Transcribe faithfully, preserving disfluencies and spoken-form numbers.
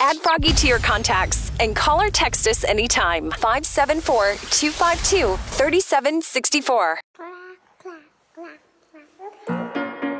Add Froggy to your contacts and call or text us anytime. five seven four, two five two, three seven six four.